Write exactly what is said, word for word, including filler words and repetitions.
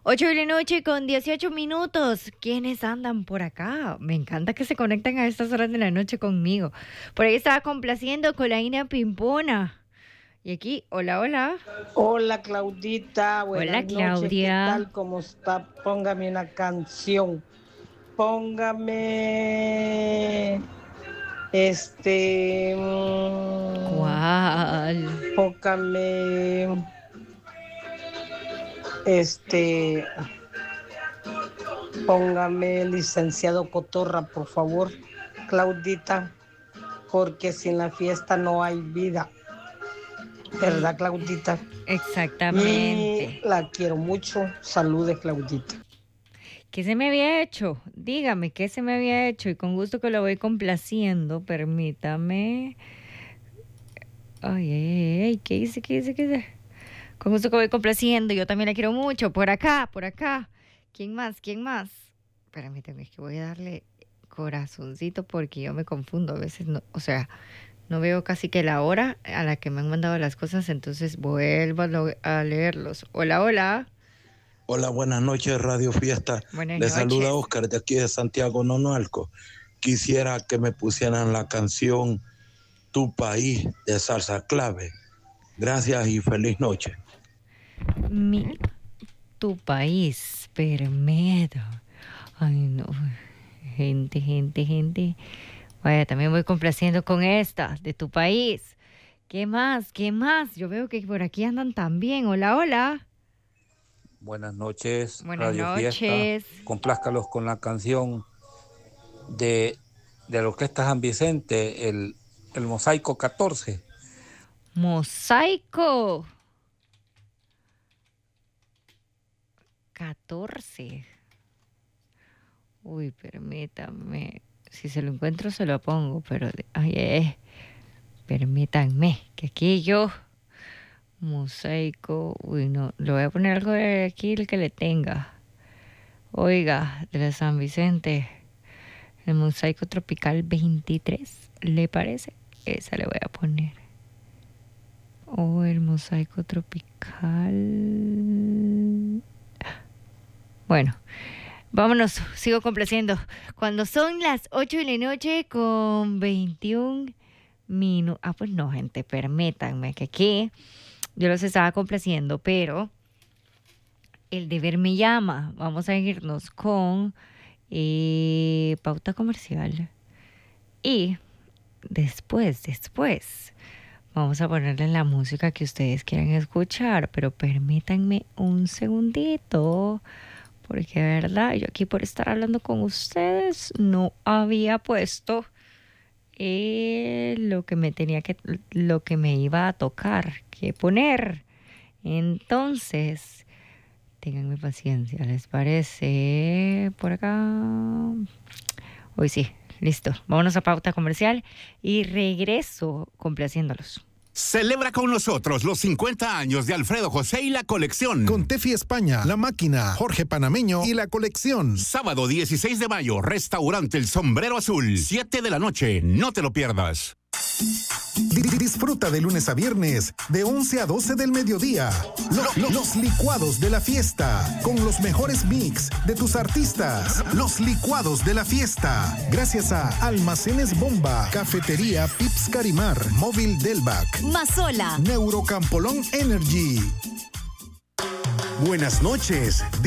Ocho de la noche con dieciocho minutos. ¿Quiénes andan por acá? Me encanta que se conecten a estas horas de la noche conmigo. Por ahí estaba complaciendo con la Ina Pimpona. Y aquí, hola, hola. Hola Claudita, buenas Hola, noches, ¿qué Claudia. tal? ¿Cómo está? Póngame una canción. Póngame este mm, ¿Cuál? póngame este póngame licenciado Cotorra, por favor, Claudita, porque sin la fiesta no hay vida. ¿Verdad, Claudita? Exactamente. Y la quiero mucho. Saludes, Claudita. ¿Qué se me había hecho? Dígame, ¿qué se me había hecho? Y con gusto que lo voy complaciendo, permítame. Ay, ay, ay, ¿qué hice? ¿Qué hice? ¿Qué hice? Con gusto que voy complaciendo, yo también la quiero mucho. Por acá, por acá. ¿Quién más? ¿Quién más? Permítame, es que voy a darle corazoncito porque yo me confundo. A veces no, o sea, no veo casi que la hora a la que me han mandado las cosas, entonces vuelvo a, lo- a leerlos. Hola, hola. Hola, buenas noches, Radio Fiesta. Buenas Les noches. saluda Oscar de aquí de Santiago Nonualco. Quisiera que me pusieran la canción Tu País de Salsa Clave. Gracias y feliz noche. Mi, tu país, permedo. Ay, no. Gente, gente, gente. Vaya, también voy complaciendo con esta de tu país. ¿Qué más? ¿Qué más? Yo veo que por aquí andan también. Hola, hola. Buenas noches, Buenas Radio noches. Fiesta. Complázcalos con la canción de, de la Orquesta San Vicente, el, el Mosaico catorce. Mosaico. catorce. Uy, permítame. Si se lo encuentro, se lo pongo, pero... de- Ay, eh, permítanme, que aquí yo... Mosaico... Uy, no, le voy a poner algo de aquí, el que le tenga. Oiga, de la San Vicente. El Mosaico Tropical veintitrés, ¿le parece? Esa le voy a poner. O el Mosaico Tropical... Bueno, vámonos, sigo complaciendo. Cuando son las ocho de la noche con veintiún minutos. Ah, pues no, gente, permítanme que aquí yo los estaba complaciendo, pero el deber me llama. Vamos a irnos con eh, pauta comercial. Y después, después, vamos a ponerle la música que ustedes quieran escuchar, pero permítanme un segundito. Porque de verdad, yo aquí por estar hablando con ustedes no había puesto eh, lo que me tenía que, lo que me iba a tocar que poner. Entonces, ténganme paciencia, ¿les parece? Por acá. Hoy sí, listo. Vámonos a pauta comercial y regreso complaciéndolos. Celebra con nosotros los cincuenta años de Alfredo José y la colección. Con Tefi España, La Máquina, Jorge Panameño y la colección. Sábado dieciséis de mayo, restaurante El Sombrero Azul, siete de la noche, no te lo pierdas. Di- Disfruta de lunes a viernes, de once a doce del mediodía. Lo- lo- los licuados de la fiesta, con los mejores mix de tus artistas. Los licuados de la fiesta, gracias a Almacenes Bomba, Cafetería Pips Carimar, Móvil Delvac, Mazola. Neurocampolón Energy. Buenas noches.